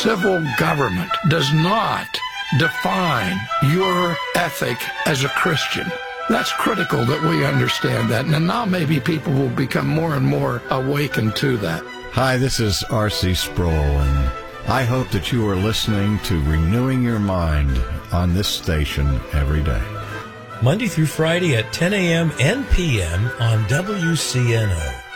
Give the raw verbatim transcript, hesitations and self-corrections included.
Civil government does not define your ethic as a Christian. That's critical that we understand that. And now maybe people will become more and more awakened to that. Hi, this is R C Sproul, and I hope that you are listening to Renewing Your Mind on this station every day. Monday through Friday at ten a.m. and p m on W C N O.